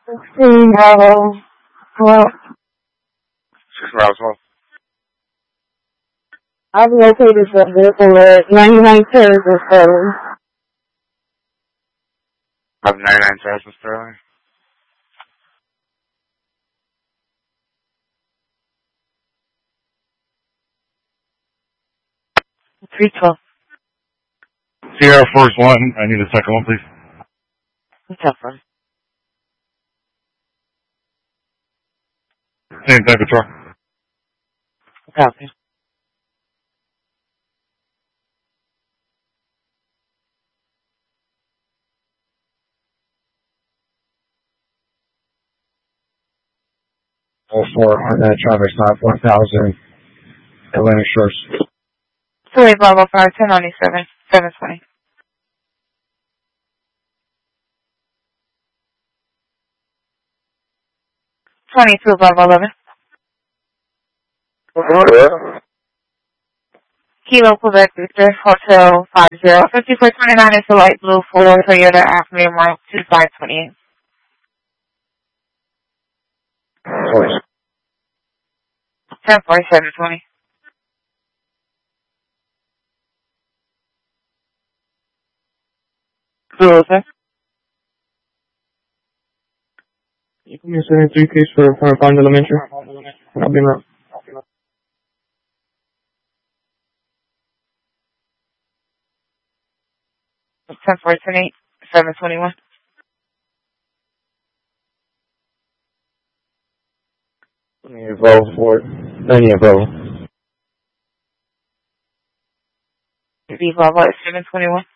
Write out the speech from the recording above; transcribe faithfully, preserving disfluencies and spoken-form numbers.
See how, well, Six miles off. I've located the vehicle at ninety-nine Terrace or Sterling. I have ninety-nine Terrace in Sterling. three twelve. Sierra Force One, I need a second one, please. What's up, bro? Same type of truck. Copy. Oh four on that traffic stop, one thousand Atlantic Shores. Three Bravo five ten ninety seven seven twenty. Twenty two Bravo eleven. Yeah. Kilo Quebec Victor Hotel five zero fifty four twenty nine is the light blue four Toyota Acme Mark two five twenty eight. Voice. Ten forty seven twenty. Blue sir. You can use seven three case for for Bond Elementary. I'll be around. Ten forty eight seven twenty one. Yeah, Bravo for it. No, yeah, Bravo. V Bravo seven twenty one.